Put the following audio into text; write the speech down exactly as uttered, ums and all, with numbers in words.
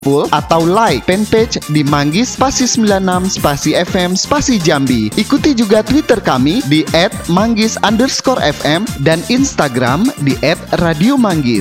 full atau like fanpage di Manggis spasi sembilan enam spasi F M spasi Jambi. Ikuti juga Twitter kami di et manggis underscore F M dan Instagram di et radio manggis.